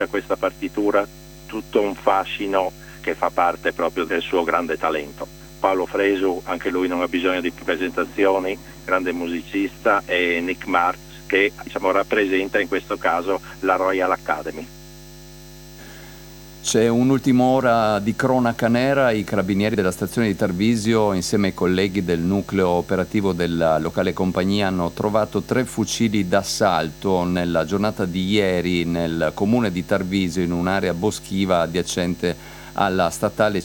questa partitura tutto un fascino che fa parte proprio del suo grande talento. Paolo Fresu, anche lui non ha bisogno di presentazioni, grande musicista, e Nick Marx, che rappresenta in questo caso la Royal Academy. C'è un'ultima ora di cronaca nera. I carabinieri della stazione di Tarvisio, insieme ai colleghi del nucleo operativo della locale compagnia, hanno trovato 3 fucili d'assalto nella giornata di ieri nel comune di Tarvisio, in un'area boschiva adiacente alla statale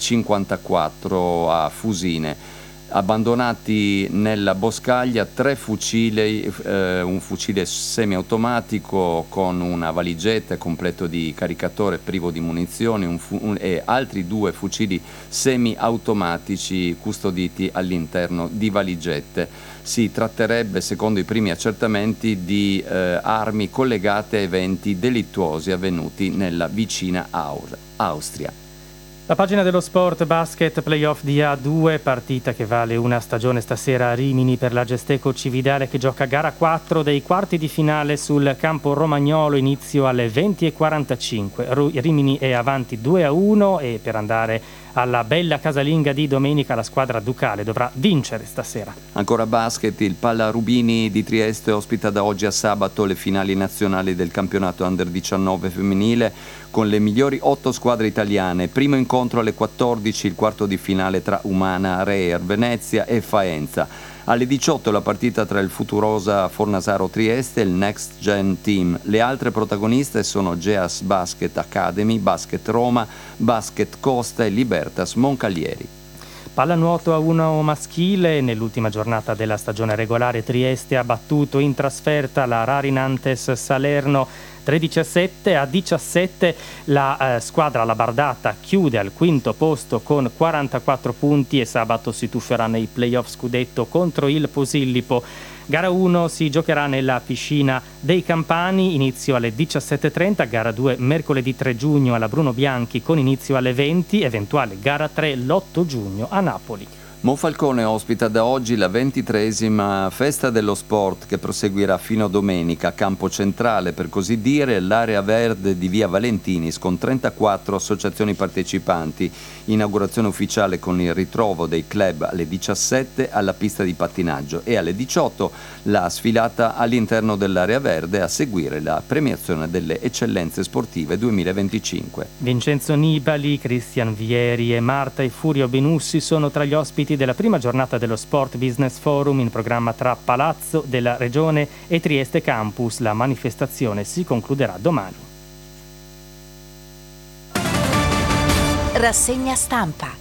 54 a Fusine. Abbandonati nella boscaglia 3 fucili, un fucile semiautomatico con una valigetta completo di caricatore privo di munizioni e altri 2 fucili semiautomatici custoditi all'interno di valigette. Si tratterebbe, secondo i primi accertamenti, di armi collegate a eventi delittuosi avvenuti nella vicina Austria. La pagina dello sport: basket playoff di A2, partita che vale una stagione stasera a Rimini per la Gesteco Cividale, che gioca gara 4 dei quarti di finale sul campo romagnolo, inizio alle 20:45. Rimini è avanti 2-1 e per andare alla bella casalinga di domenica la squadra ducale dovrà vincere stasera. Ancora basket, il Palla Rubini di Trieste ospita da oggi a sabato le finali nazionali del campionato Under 19 femminile con le migliori 8 squadre italiane. Primo incontro alle 14, il quarto di finale tra Umana, Reer, Venezia e Faenza. Alle 18 la partita tra il Futurosa Fornasaro Trieste e il Next Gen Team. Le altre protagoniste sono Geas Basket Academy, Basket Roma, Basket Costa e Libertas Moncalieri. Pallanuoto a 1 maschile. Nell'ultima giornata della stagione regolare Trieste ha battuto in trasferta la Rarinantes Salerno 13-17. La squadra labardata chiude al quinto posto con 44 punti e sabato si tufferà nei playoff scudetto contro il Posillipo. Gara 1 si giocherà nella piscina dei Campani, inizio alle 17:30, gara 2 mercoledì 3 giugno alla Bruno Bianchi con inizio alle 20, eventuale gara 3 l'8 giugno a Napoli. Monfalcone ospita da oggi la 23esima Festa dello Sport, che proseguirà fino a domenica. Campo centrale, per così dire, l'area verde di via Valentinis con 34 associazioni partecipanti. Inaugurazione ufficiale con il ritrovo dei club alle 17 alla pista di pattinaggio e alle 18 la sfilata all'interno dell'area verde, a seguire la premiazione delle eccellenze sportive 2025. Vincenzo Nibali, Cristian Vieri e Marta e Furio Benussi sono tra gli ospiti della prima giornata dello Sport Business Forum in programma tra Palazzo della Regione e Trieste Campus. La manifestazione si concluderà domani. Rassegna stampa.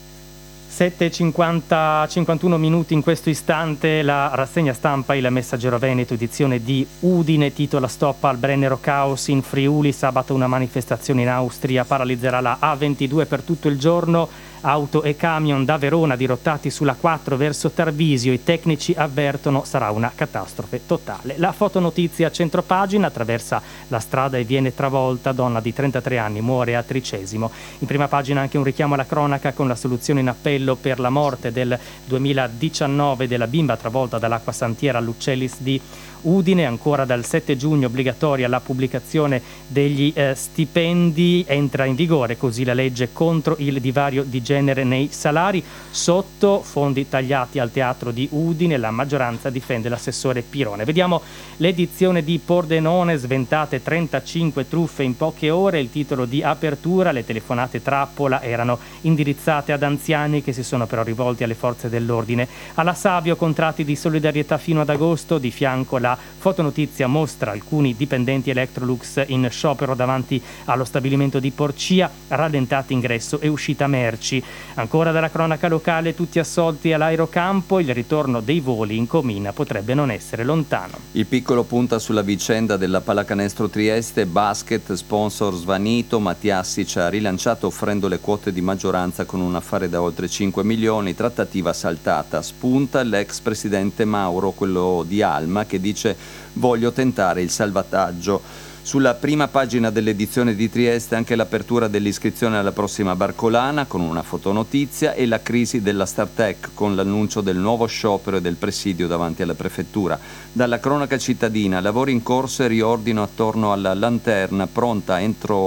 7:51 minuti in questo istante. La rassegna stampa Il Messaggero Veneto, edizione di Udine, titola: Stop al Brennero Caos in Friuli, sabato una manifestazione in Austria paralizzerà la A22 per tutto il giorno. Auto e camion da Verona dirottati sulla 4 verso Tarvisio, i tecnici avvertono sarà una catastrofe totale. La fotonotizia a centropagina: attraversa la strada e viene travolta, donna di 33 anni muore a Tricesimo. In prima pagina anche un richiamo alla cronaca con la soluzione in appello per la morte del 2019 della bimba travolta dall'acqua santiera all'Uccellis di Udine. Ancora dal 7 giugno obbligatoria la pubblicazione degli stipendi, entra in vigore così la legge contro il divario di genere nei salari. Sotto: fondi tagliati al teatro di Udine, la maggioranza difende l'assessore Pirone. Vediamo l'edizione di Pordenone: sventate 35 truffe in poche ore, il titolo di apertura. Le telefonate trappola erano indirizzate ad anziani che si sono però rivolti alle forze dell'ordine. Alla Savio, contratti di solidarietà fino ad agosto, di fianco la fotonotizia mostra alcuni dipendenti Electrolux in sciopero davanti allo stabilimento di Porcia, rallentati ingresso e uscita merci. Ancora dalla cronaca locale: tutti assolti all'aerocampo, il ritorno dei voli in Comina potrebbe non essere lontano. Il Piccolo punta sulla vicenda della pallacanestro Trieste, basket, sponsor svanito. Mattiassic ha rilanciato offrendo le quote di maggioranza con un affare da oltre 5 milioni, trattativa saltata. Spunta l'ex presidente Mauro, quello di Alma, che dice: voglio tentare il salvataggio. Sulla prima pagina dell'edizione di Trieste anche l'apertura dell'iscrizione alla prossima Barcolana con una fotonotizia e la crisi della Startec con l'annuncio del nuovo sciopero e del presidio davanti alla prefettura. Dalla cronaca cittadina: lavori in corso e riordino attorno alla lanterna pronta entro